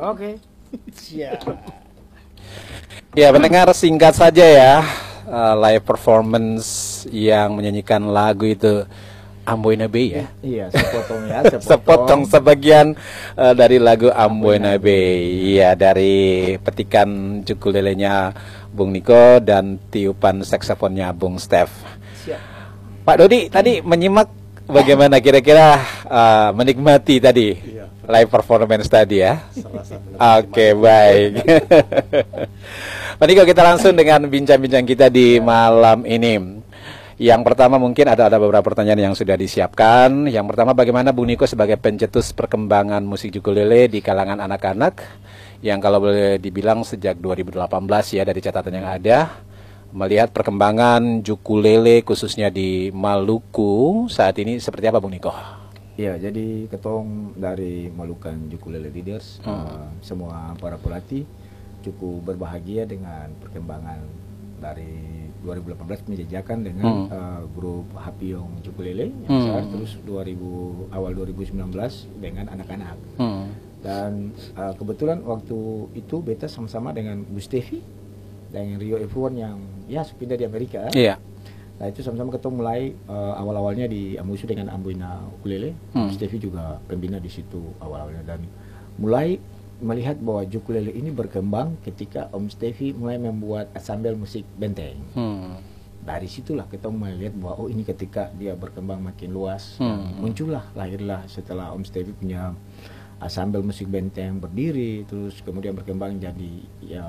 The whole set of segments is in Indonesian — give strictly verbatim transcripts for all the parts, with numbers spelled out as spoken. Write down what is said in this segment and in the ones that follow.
Oke. Siap. Ya, pendengar, singkat saja ya, uh, live performance yang menyanyikan lagu itu Amboina Bay ya. Iya, sepotong ya, sepotong. Sepotong sebagian uh, dari lagu Amboina Bay. Iya, dari petikan ukulelenya Bung Niko dan tiupan saksofonnya Bung Steph. Siap. Pak Dodi tadi menyimak bagaimana kira-kira uh, menikmati tadi iya, live performance tadi ya. Oke, okay, baik. Pak Niko, kita langsung dengan bincang-bincang kita di malam ini. Yang pertama mungkin ada ada beberapa pertanyaan yang sudah disiapkan. Yang pertama, bagaimana Bung Niko sebagai pencetus perkembangan musik ukulele di kalangan anak-anak yang kalau boleh dibilang sejak dua ribu delapan belas ya dari catatan yang ada, melihat perkembangan ukulele khususnya di Maluku saat ini seperti apa Bung Niko? Ya, jadi ketong dari Malukan Ukulele Leaders, hmm. uh, semua para pelatih cukup berbahagia dengan perkembangan dari dua ribu delapan belas menjajakan dengan hmm. uh, grup Hapiong Ukulele yang hmm. besar, terus dua ribu awal dua ribu sembilan belas dengan anak-anak. Hmm. Dan uh, kebetulan waktu itu beta sama-sama dengan Bu Stevi dan Rio Everyone yang ya pindah di Amerika. Iya. Yeah. Nah itu sama-sama ketemu mulai uh, awal-awalnya di Amusu dengan Amboina Ukulele. Hmm. Stevi juga pembina di situ awal-awalnya dan mulai melihat bahwa ukulele ini berkembang ketika Om Stevi mulai membuat ensemble musik benteng. Hmm. Dari situlah kita melihat bahwa oh ini ketika dia berkembang makin luas, hmm. dan muncullah lahirlah setelah Om Stevi punya ensemble musik benteng berdiri, terus kemudian berkembang jadi ya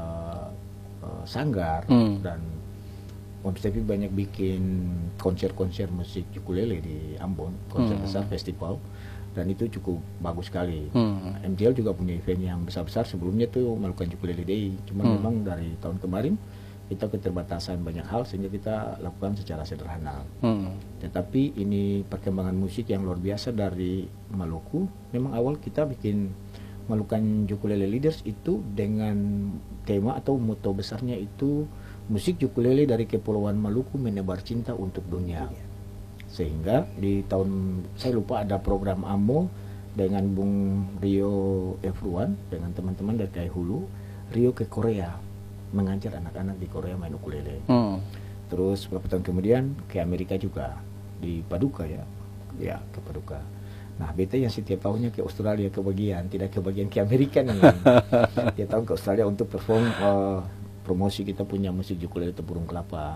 uh, sanggar hmm. dan Om Stevi banyak bikin konser-konser musik ukulele di Ambon, konser hmm. besar festival. Dan itu cukup bagus sekali. Hmm. M T L juga punya event yang besar-besar sebelumnya tuh melakukan Ukulele Day. Cuma hmm. memang dari tahun kemarin kita keterbatasan banyak hal sehingga kita lakukan secara sederhana. Hmm. Tetapi ini perkembangan musik yang luar biasa dari Maluku. Memang awal kita bikin Malukan Ukulele Leaders itu dengan tema atau moto besarnya itu musik ukulele dari Kepulauan Maluku menebar cinta untuk dunia. Sehingga di tahun saya lupa ada program A M O dengan Bung Rio Everyone dengan teman-teman dari Kai Hulu, Rio ke Korea mengajar anak-anak di Korea main ukulele. Hmm. Terus beberapa tahun kemudian ke Amerika juga di Paduka ya, ya ke Paduka. Nah beta yang setiap tahunnya ke Australia kebagian, tidak kebagian ke Amerika nih. Tiap tahun ke Australia untuk perform uh, promosi kita punya musik ukulele Tempurung Kelapa.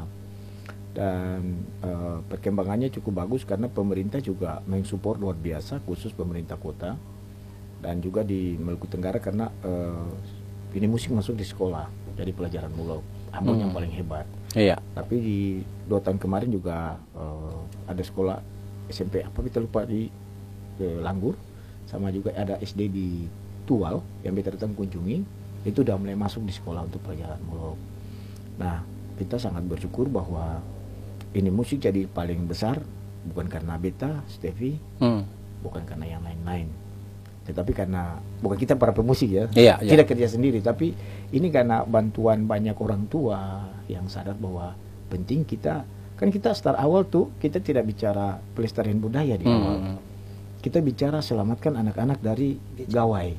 Dan uh, perkembangannya cukup bagus karena pemerintah juga mensupport luar biasa, khusus pemerintah kota dan juga di Maluku Tenggara karena uh, ini musik masuk di sekolah jadi pelajaran mula Ambon hmm. yang paling hebat. Iya. Tapi di dua tahun kemarin juga uh, ada sekolah S M P apa kita lupa di uh, Langgur, sama juga ada S D di Tual yang kita datang kunjungi, itu udah mulai masuk di sekolah untuk pelajaran mula. Nah kita sangat bersyukur bahwa ini musik jadi paling besar bukan karena beta, Stevi, hmm. bukan karena yang lain-lain, tetapi karena bukan kita para pemusik ya, iya, tidak iya. kerja sendiri, tapi ini karena bantuan banyak orang tua yang sadar bahwa penting kita, kan kita start awal tuh kita tidak bicara pelestarian budaya di awal, hmm. kita bicara selamatkan anak-anak dari gawai,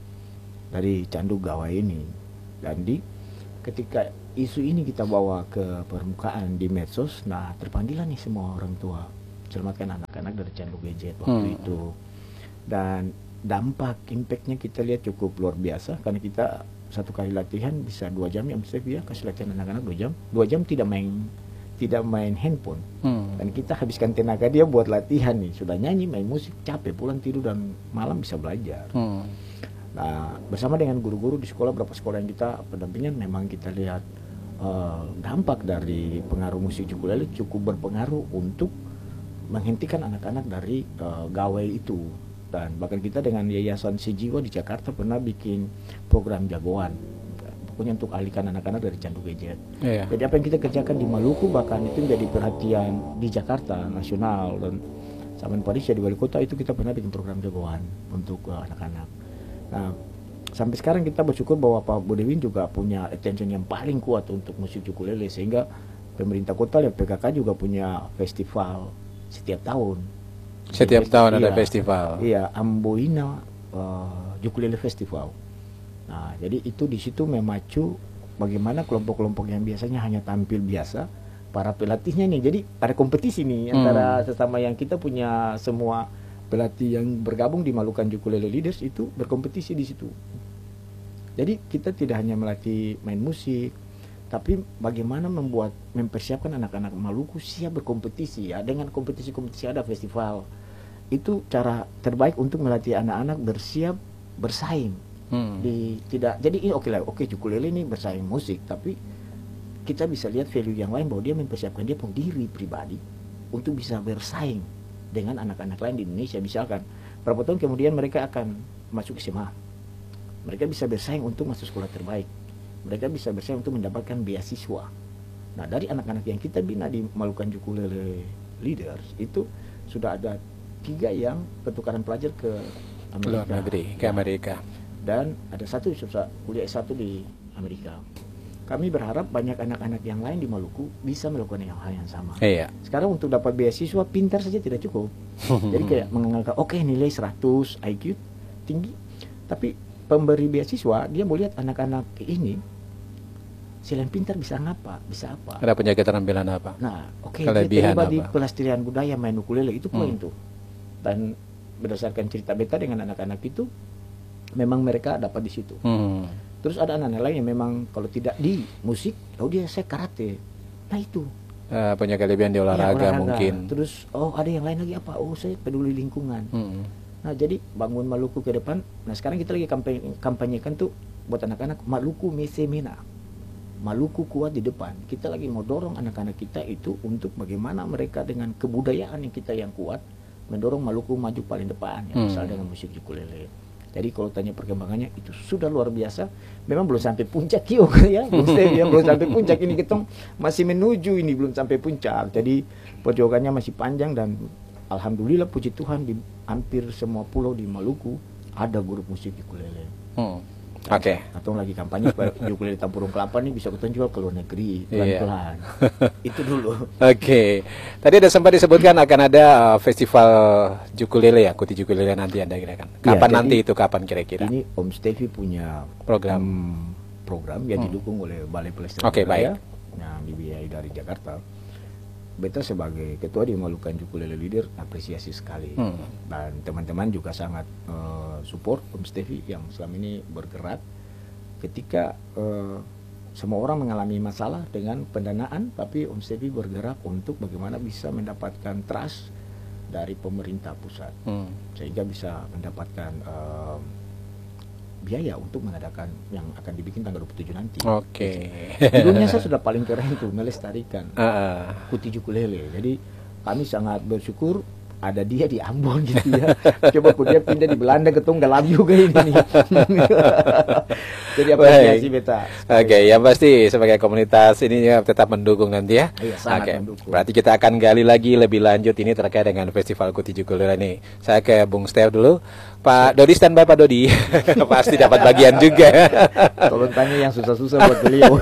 dari candu gawai ini, dan di ketika isu ini kita bawa ke permukaan di medsos, nah terpanggillah nih semua orang tua selamatkan anak-anak dari candu gadget waktu hmm. itu. Dan dampak, impactnya kita lihat cukup luar biasa karena kita satu kali latihan bisa dua jam ya, misalnya ya kasih latihan anak-anak dua jam, dua jam tidak main tidak main handphone, hmm. dan kita habiskan tenaga dia buat latihan nih, sudah nyanyi, main musik, capek, pulang tidur dan malam bisa belajar. Hmm. Nah bersama dengan guru-guru di sekolah, beberapa sekolah yang kita pendampingan, memang kita lihat Uh, dampak dari pengaruh musik ukulele cukup berpengaruh untuk menghentikan anak-anak dari uh, gawai itu. Dan bahkan kita dengan Yayasan Sejiwa di Jakarta pernah bikin program jagoan, pokoknya untuk alihkan anak-anak dari candu gadget. Yeah. Jadi apa yang kita kerjakan di Maluku bahkan itu menjadi perhatian di Jakarta nasional, dan sama Paris ya di wali kota itu kita pernah bikin program jagoan untuk uh, anak-anak. Nah sampai sekarang kita bersyukur bahwa Pak Bodewin juga punya attention yang paling kuat untuk musik ukulele, sehingga pemerintah kota dan P K K juga punya festival setiap tahun. Setiap Jadi, tahun iya, ada festival. Iya, Amboina uh, Ukulele Festival. Nah, jadi itu di situ memacu bagaimana kelompok-kelompok yang biasanya hanya tampil biasa, para pelatihnya nih. Jadi ada kompetisi nih antara hmm. sesama yang kita punya semua pelatih yang bergabung di Malukan Ukulele Leaders itu berkompetisi di situ. Jadi kita tidak hanya melatih main musik, tapi bagaimana membuat mempersiapkan anak-anak Maluku siap berkompetisi ya, dengan kompetisi-kompetisi ada festival. Itu cara terbaik untuk melatih anak-anak bersiap bersaing. Hmm. Di tidak jadi ini oke lah, oke ukulele ini bersaing musik, tapi kita bisa lihat value yang lain bahwa dia mempersiapkan dia pun diri pribadi untuk bisa bersaing dengan anak-anak lain di Indonesia. Misalkan berapa tahun kemudian mereka akan masuk S M A. Mereka bisa bersaing untuk masuk sekolah terbaik. Mereka bisa bersaing untuk mendapatkan beasiswa. Nah, dari anak-anak yang kita bina di Malukan Ukulele Leaders itu sudah ada tiga yang pertukaran pelajar ke Amerika. Luar negeri, ke Amerika. Dan ada satu kuliah S satu di Amerika. Kami berharap banyak anak-anak yang lain di Maluku bisa melakukan yang hal yang sama. Iya. Sekarang untuk dapat beasiswa pintar saja tidak cukup. Jadi kayak menganggap oke okay, nilai seratus I Q tinggi, tapi pemberi beasiswa dia mau lihat anak-anak ini selain pintar bisa ngapa, bisa apa. Ada punya keterampilan apa? Nah, oke, okay, dia terlibat di pelestarian budaya main ukulele itu poin hmm. tuh. Dan berdasarkan cerita beta dengan anak-anak itu, memang mereka dapat di situ. Hmm. Terus ada anak-anak lain yang memang kalau tidak di musik, oh dia saya karate. Nah itu. Uh, punya kelebihan di olahraga, ya, olahraga mungkin. Terus oh ada yang lain lagi apa? Oh saya peduli lingkungan. Hmm. Nah jadi bangun Maluku ke depan. Nah sekarang kita lagi kampanye kampanyekan tuh buat anak-anak Maluku Mesemena. Maluku kuat di depan. Kita lagi mau dorong anak-anak kita itu untuk bagaimana mereka dengan kebudayaan yang kita yang kuat mendorong Maluku maju paling depan. Ya, hmm. Misal dengan musik ukulele. Jadi kalau tanya perkembangannya itu sudah luar biasa. Memang belum sampai puncak yo ya, belum, ya, belum sampai puncak ini kita masih menuju ini belum sampai puncak. Jadi perjuangannya masih panjang dan alhamdulillah puji Tuhan di hampir semua pulau di Maluku ada grup musik ukulele. Hmm. Oke. Okay. Atau lagi kampanye supaya ukulele Tampurung Kelapa nih bisa kita jual ke luar negeri pelan-pelan. Yeah. Itu dulu. Oke. Okay. Tadi ada sempat disebutkan akan ada uh, festival ukulele ya, Kuti Ukulele nanti Anda kira-kira. Kapan yeah, nanti itu kapan kira-kira? Ini Om Stevie punya program um, program yang hmm. didukung oleh Balai Pelestarian okay, Budaya yang dibiayai dari Jakarta. Beta sebagai ketua di Malukan Ukulele Leader apresiasi sekali hmm. dan teman-teman juga sangat uh, support Om Stevie yang selama ini bergerak ketika uh, semua orang mengalami masalah dengan pendanaan, tapi Om Stevie bergerak untuk bagaimana bisa mendapatkan trust dari pemerintah pusat hmm. sehingga bisa mendapatkan uh, biaya untuk mengadakan yang akan dibikin tanggal dua puluh tujuh nanti. Oke. Okay. Judulnya saya sudah paling keren tuh, melestarikan uh. Kuti Ukulele. Jadi kami sangat bersyukur ada dia di Ambon gitu ya. Coba pun dia pindah di Belanda ketemu gak labi juga ini nih. Jadi apresiasi beta. Oke, okay, yang pasti sebagai komunitas ini ya tetap mendukung nanti ya. Iya, sangat okay. mendukung. Berarti kita akan gali lagi lebih lanjut ini terkait dengan Festival Kuti Ukulele ini. Saya ke Bung Steve dulu. Pak Dodi standby Pak Dodi. Pasti dapat bagian juga. Tolong tanya yang susah-susah buat beliau.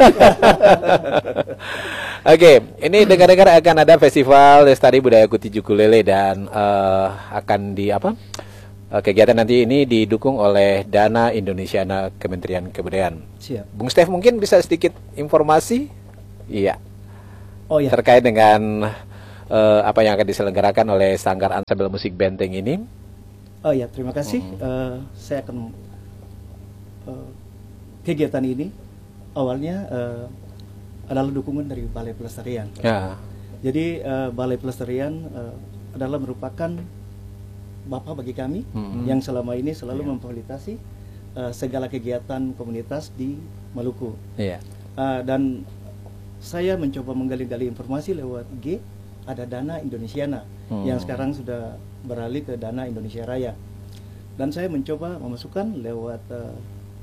Oke, okay, ini dengar-dengar akan ada Festival Lestari Budaya Kuti Ukulele dan uh, akan di apa? Uh, kegiatan nanti ini didukung oleh Dana Indonesiana Kementerian Kebudayaan. Siap. Bung Steve mungkin bisa sedikit informasi? Iya. Oh ya. Terkait dengan uh, apa yang akan diselenggarakan oleh Sanggar Ansambel Musik Benteng ini. Oh ya, terima kasih. Hmm. Uh, saya akan uh, kegiatan ini awalnya uh, adalah dukungan dari Balai Pelestarian. Ya. Jadi uh, Balai Pelestarian uh, adalah merupakan bapak bagi kami hmm. yang selama ini selalu yeah. memfasilitasi uh, segala kegiatan komunitas di Maluku. Yeah. Uh, dan saya mencoba menggali-gali informasi lewat I G, ada Dana Indonesiana hmm. yang sekarang sudah beralih ke Dana Indonesia Raya. Dan saya mencoba memasukkan lewat uh,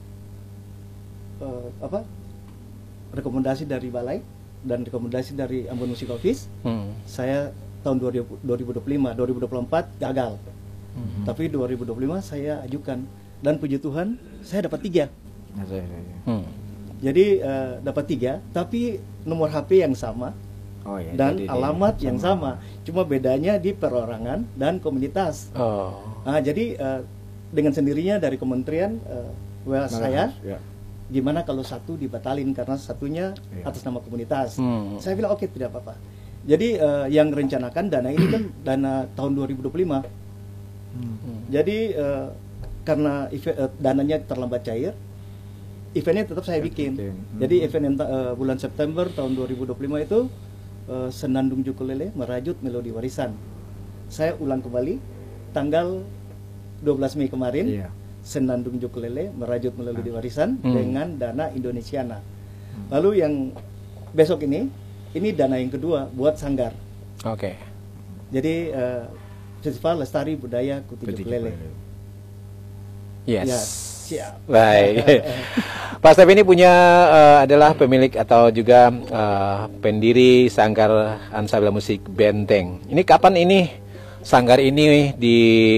uh, apa? rekomendasi dari Balai dan rekomendasi dari Ambon Music Office. Hmm. Saya tahun dua ribu dua puluh lima, dua ribu dua puluh empat gagal. Hmm. Tapi dua ribu dua puluh lima saya ajukan dan puji Tuhan saya dapat tiga. Hmm. Jadi uh, dapat tiga, tapi nomor H P yang sama. Oh, ya, dan jadi alamat yang sama. sama, cuma bedanya di perorangan dan komunitas. Oh. Nah, jadi uh, dengan sendirinya dari kementerian uh, well saya, ya. gimana kalau satu dibatalin karena satunya Ya. atas nama komunitas. Hmm. Saya bilang oke, tidak apa-apa. Jadi uh, yang rencanakan dana ini kan dana tahun dua ribu dua puluh lima. Hmm. Jadi uh, karena event, uh, dananya terlambat cair, eventnya tetap saya bikin. bikin. Hmm. Jadi event yang ta- uh, bulan September tahun dua ribu dua puluh lima itu uh, Senandung Ukulele merajut melodi warisan. Saya ulang kembali tanggal dua belas Mei kemarin. Iya. Senandung Ukulele merajut melodi warisan Hmm. dengan dana Indonesiana. Lalu yang besok ini, ini dana yang kedua buat Sanggar. Oke. Jadi uh, Festival Lestari Budaya Kuti Kuti Ukulele. ukulele. Yes. Ya, siap. Baik. Pak Stef ini punya uh, adalah pemilik atau juga uh, pendiri Sanggar Ansambel Musik Benteng. Ini kapan ini sanggar ini di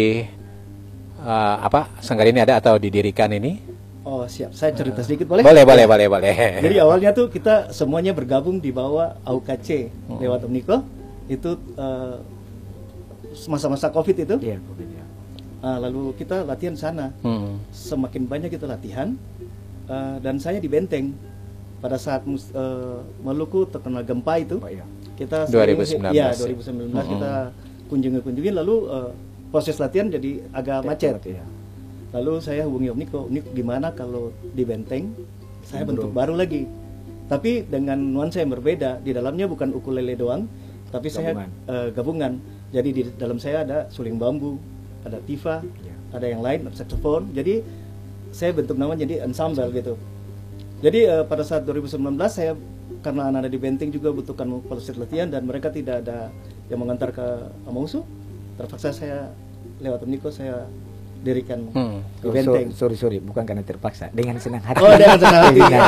uh, apa? Sanggar ini ada atau didirikan ini? Oh siap, saya cerita sedikit boleh? Boleh, boleh, boleh, boleh. Jadi awalnya tuh kita semuanya bergabung di bawah A U K C lewat Om Niko. Itu uh, masa-masa Covid itu. Iya, Covid ya. Uh, lalu kita latihan sana. Hmm. Semakin banyak kita latihan, uh, dan saya di Benteng pada saat mus- uh, Maluku terkena gempa itu. Pak ya. Kita dua ribu sembilan belas. ya dua ribu sembilan belas kita kunjungi-kunjungin, lalu uh, proses latihan jadi agak macet. Ya. Lalu saya hubungi Om Niko, Niko gimana kalau di Benteng saya Bro. bentuk baru lagi, tapi dengan nuansa yang berbeda. Di dalamnya bukan ukulele doang, tapi saya Gabungan. uh, gabungan. Jadi di dalam saya ada suling bambu, ada tifa, Ya. ada yang lain, ada saxophone. Jadi saya bentuk namanya jadi ensemble gitu. Jadi uh, pada saat dua ribu sembilan belas saya, karena anak-anak di Benteng juga butuhkan proses latihan dan mereka tidak ada yang mengantar ke Amausu, terpaksa saya lewat Om Niko saya dirikan Hmm. di Oh, Benteng. so- sorry sorry, bukan karena terpaksa, dengan senang hati. Oh, dengan senang hati. Iya.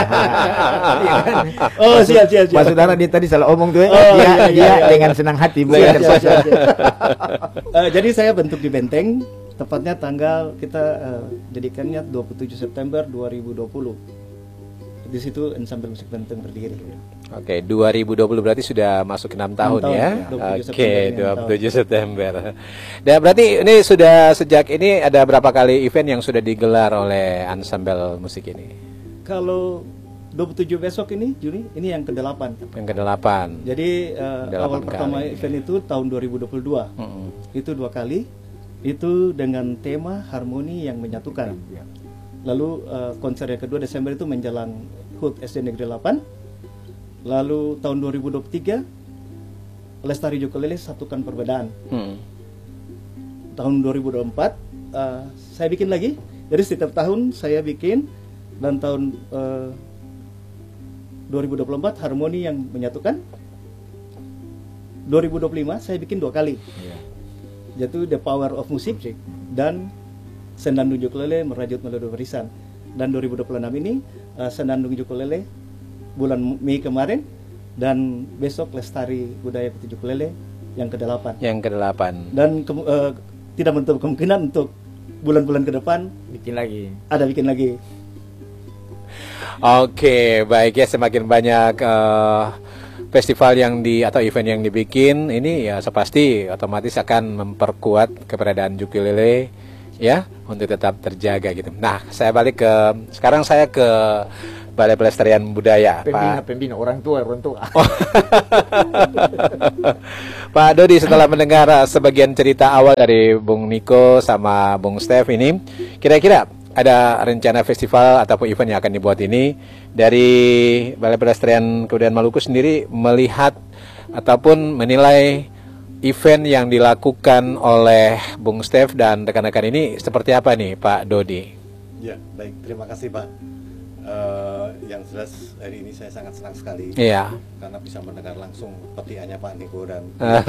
Oh, siap, siap, siap. Mas Saudara dia tadi salah omong tuh ya. Oh, dia iya, iya, dia iya. dengan senang hati, bukan Siap, siap, terpaksa. siap, siap. Eh, jadi saya bentuk di Benteng, tepatnya tanggal kita eh, jadikannya dua puluh tujuh September dua ribu dua puluh. Di situ Ensemble Musik Benteng berdiri. Oke, dua ribu dua puluh berarti sudah masuk enam tahun, tahun, ya. ya. dua puluh tujuh Oke, September ini dua enam puluh tujuh September. Dan berarti ini sudah sejak ini ada berapa kali event yang sudah digelar oleh Ansambel Musik ini? Kalau dua puluh tujuh besok ini Juni, ini yang kedelapan. Yang kedelapan. Jadi eh, Delapan awal pertama kali. event itu tahun dua ribu dua puluh dua. Mm-mm. Itu dua kali. Itu dengan tema harmoni yang menyatukan. Ya. Lalu eh, konser yang kedua Desember itu menjelang H U T S D Negeri delapan. Lalu tahun dua ribu dua puluh tiga Lestari Ukulele Satukan Perbedaan. Hmm. Tahun dua ribu dua puluh empat eh, saya bikin lagi. Jadi setiap tahun saya bikin, dan tahun eh, dua ribu dua puluh empat harmoni yang menyatukan. dua ribu dua puluh lima saya bikin dua kali, Iya. yaitu The Power of Music Musik. dan Senandung Ukulele Merajut Melodi Warisan. Dan dua ribu dua puluh enam ini uh, Senandung Ukulele bulan Mei kemarin, dan besok Lestari Budaya Kuti Ukulele yang kedelapan. Yang kedelapan. Dan ke- uh, tidak menutup kemungkinan untuk bulan-bulan ke depan Bikin lagi. ada bikin lagi. Oke, baik ya, semakin banyak eh, festival yang di atau event yang dibikin ini ya sepasti otomatis akan memperkuat keberadaan ukulele ya untuk tetap terjaga gitu. Nah, saya balik ke sekarang saya ke Balai Pelestarian Budaya, Pembina, Pak. pembina orang tua, orang tua. Pak Dodi, setelah mendengar uh, sebagian cerita awal dari Bung Niko sama Bung Stef ini, kira-kira ada rencana festival ataupun event yang akan dibuat ini dari Balai Pelestarian Kebudayaan Maluku sendiri melihat ataupun menilai event yang dilakukan oleh Bung Stef dan rekan-rekan ini seperti apa nih, Pak Dodi? Ya, baik. Terima kasih, Pak. Eh, yang jelas hari ini saya sangat senang sekali Iya. karena bisa mendengar langsung petiannya Pak Niko dan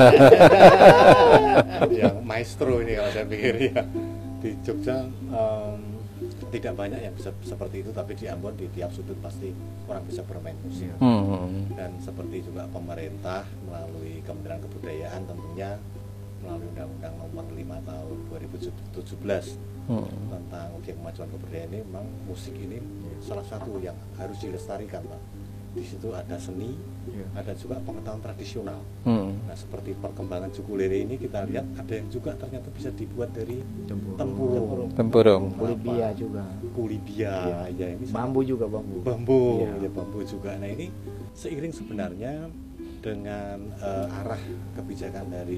yang maestro ini kalau saya pikir ya. Di Jogja em, tidak banyak yang bisa seperti itu, tapi di Ambon di tiap sudut pasti orang bisa bermain musik. Hmm. Dan seperti juga pemerintah melalui Kementerian Kebudayaan tentunya melalui Undang-Undang Nomor lima Tahun dua ribu tujuh belas Hmm. tentang ujian kemajuan kebudayaan ini, memang musik ini salah satu yang harus dilestarikan, Pak. di situ ada seni, ya. ada juga pengetahuan tradisional. Hmm. Nah, seperti perkembangan ukulele ini kita lihat ada yang juga ternyata bisa dibuat dari Tempurung. tempurung, Tempurung. Kulibia juga. kulibia, ya, ini sangat- Bambu juga bambu. bambu, Iya. ya bambu juga. Nah, ini seiring sebenarnya dengan eh, arah kebijakan dari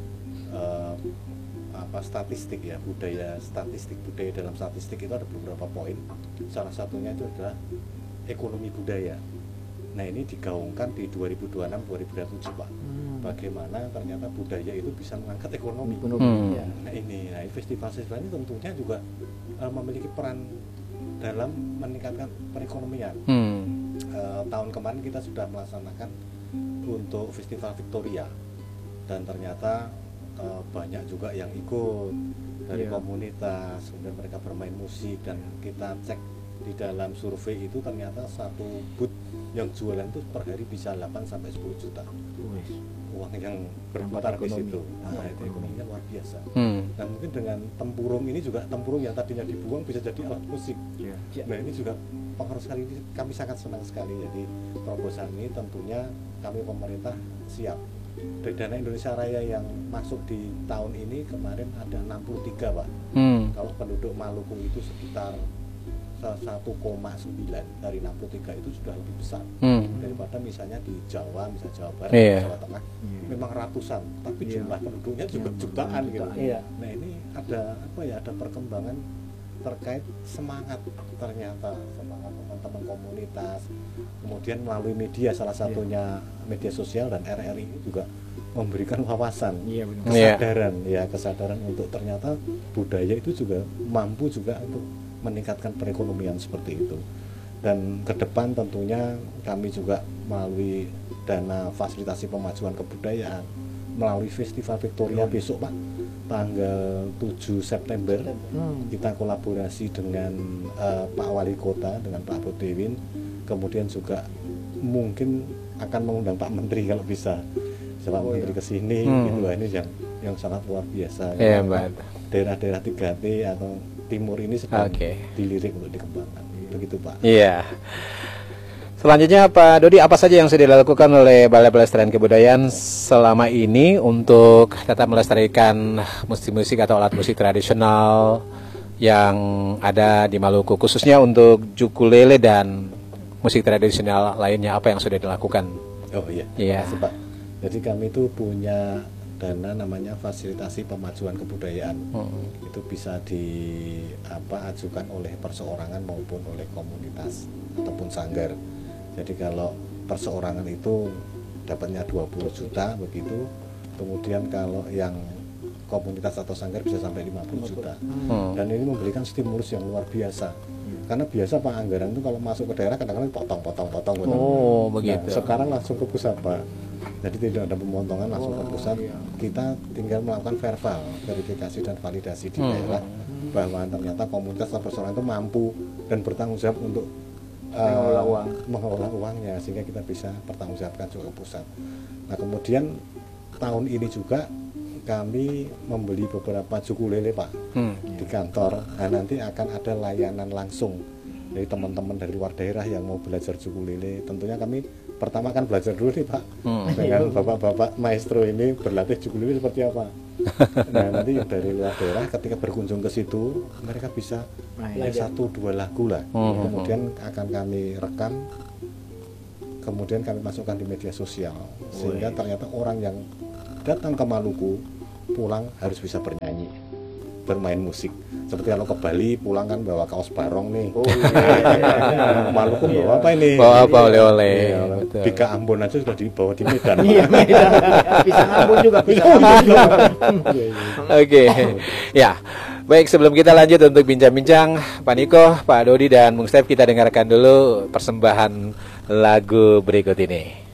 eh, apa statistik ya, budaya statistik, budaya dalam statistik itu ada beberapa poin. Salah satunya itu adalah ekonomi budaya. Nah, ini digaungkan di dua ribu dua puluh enam dua ribu dua puluh tujuh, Pak. Hmm. Bagaimana ternyata budaya itu bisa mengangkat ekonomi. Ekonomi. Hmm. Ya. Nah, ini, nah, festival-festival ini tentunya juga eh, memiliki peran dalam meningkatkan perekonomian. Hmm. Eh, tahun kemarin kita sudah melaksanakan untuk festival Victoria, dan ternyata eh, banyak juga yang ikut dari Iya. komunitas, kemudian mereka bermain musik, dan kita cek di dalam survei itu ternyata satu booth yang jualan itu per hari bisa delapan sampai sepuluh juta Wes. uang yang berputar di ekonomi. situ. Nah, Dampak itu ekonomi. ekonominya luar biasa. Hmm. Dan mungkin dengan tempurung ini juga, tempurung yang tadinya dibuang bisa jadi alat musik. Ya. Nah, ini juga pengaruh sekali, kami sangat senang sekali. Jadi proposal ini tentunya kami pemerintah siap. Dari dana Indonesia Raya yang masuk di tahun ini kemarin ada enam puluh tiga, Pak. Hmm. Kalau penduduk Maluku itu sekitar satu koma sembilan, dari enam puluh tiga itu sudah lebih besar Hmm. daripada misalnya di Jawa, misalnya Jawa Barat, Iya. Jawa Tengah, Iya. memang ratusan, tapi Iya. jumlah penduduknya juga Iya, jutaan gitu. jutaan. Iya. Nah, ini ada apa ya? Ada perkembangan terkait semangat, ternyata semangat teman-teman komunitas, kemudian melalui media, salah satunya media sosial dan R R I ini juga memberikan wawasan, Iya, benar. kesadaran, ya kesadaran untuk ternyata budaya itu juga mampu juga untuk meningkatkan perekonomian seperti itu. Dan ke depan tentunya kami juga melalui dana fasilitasi pemajuan kebudayaan, melalui Festival Victoria besok, Pak, tanggal tujuh September, Hmm. kita kolaborasi dengan eh, Pak Wali Kota, dengan Pak Bodewin, kemudian juga mungkin akan mengundang Pak Menteri kalau bisa, Pak Oh, Menteri iya. ke sini. Hmm. Gitu. Wah, ini yang yang sangat luar biasa. Iya, Karena Mbak. daerah-daerah tiga T atau timur ini sedang Oke. dilirik untuk dikembangkan. Begitu, Pak. Iya. Selanjutnya Pak Dodi, apa saja yang sudah dilakukan oleh Balai Pelestarian Kebudayaan selama ini untuk tetap melestarikan musik-musik atau alat musik tradisional yang ada di Maluku, khususnya untuk ukulele dan musik tradisional lainnya, apa yang sudah dilakukan? Oh iya. Iya. Terima kasih, Pak. Jadi kami itu punya dana namanya fasilitasi pemajuan kebudayaan. Hmm. Itu bisa di apa ajukan oleh perseorangan maupun oleh komunitas ataupun sanggar. Jadi kalau perseorangan itu dapatnya dua puluh juta begitu. Kemudian kalau yang komunitas atau sanggar bisa sampai lima puluh juta. Hmm. Dan ini memberikan stimulus yang luar biasa. Karena biasa Pak, anggaran itu kalau masuk ke daerah kadang-kadang potong-potong-potong gitu. Oh, Nah, begitu. sekarang langsung ke pusat, Pak. Jadi tidak ada pemotongan, langsung ke pusat. Kita tinggal melakukan verbal, verifikasi dan validasi di Hmm. daerah bahwa ternyata komunitas atau persoalan itu mampu dan bertanggung jawab untuk uh, Mengelola uang. mengelola uangnya, sehingga kita bisa pertanggungjawabkan juga ke pusat. Nah, kemudian tahun ini juga kami membeli beberapa ukulele, Pak, Hmm. di kantor. Nah, nanti akan ada layanan langsung dari teman-teman dari luar daerah yang mau belajar ukulele. Tentunya kami pertama kan belajar dulu nih, Pak, Hmm. dengan bapak-bapak maestro ini berlatih ukulele seperti apa. Nah, nanti yang dari luar daerah ketika berkunjung ke situ mereka bisa Main. ya satu dua lagu lah. Hmm. Kemudian akan kami rekam, kemudian kami masukkan di media sosial, sehingga ternyata orang yang datang ke Maluku pulang harus bisa bernyanyi, bermain musik. Seperti kalau ke Bali pulang kan bawa kaos barong nih. Oh, iya. Maluku bawa apa ini? Bawa apa oleh-oleh. Iya, Betul. Bika Ambon aja sudah dibawa di Medan. Iya, Medan. Pisang Ambon juga, pisang Ambon juga. Iya, iya. Oke, ya. Baik, sebelum kita lanjut untuk bincang-bincang, Pak Niko, Pak Dodi, dan Bung Stef, kita dengarkan dulu persembahan lagu berikut ini.